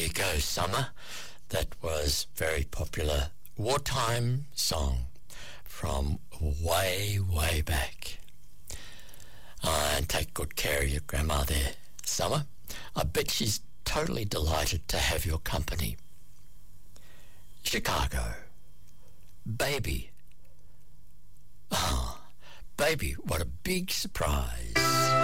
you go, Summer. That was very popular wartime song from way, way back. And take good care of your grandma there, Summer. I bet she's totally delighted to have your company. Chicago. Baby. Ah, baby, what a big surprise.